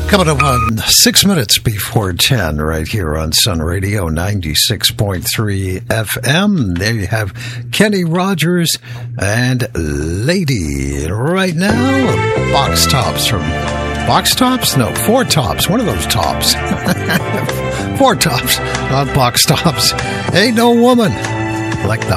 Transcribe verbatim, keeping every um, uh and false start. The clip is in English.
Coming up on six minutes before ten, right here on Sun Radio ninety-six point three F M. There you have Kenny Rogers and Lady. Right now, Box Tops from Box Tops? No, Four Tops. One of those tops. Four Tops, not Box Tops. Ain't no woman like the